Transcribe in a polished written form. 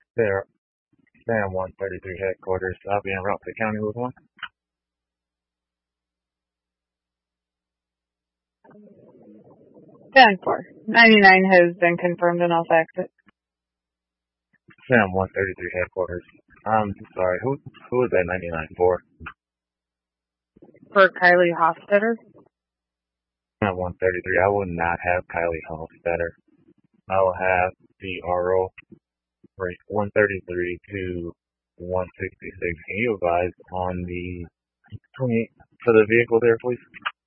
There, Sam 133 headquarters. I'll be en route to County with one. 10-4. 99 has been confirmed and I'll fax it. Sam 133 headquarters. I'm sorry, who is that 99 for? For Kylie Hofstetter. Sam 133, I will not have Kylie Hofstetter. I will have the RO rate 133 to 166. Can you advise on the 28 for the vehicle there, please?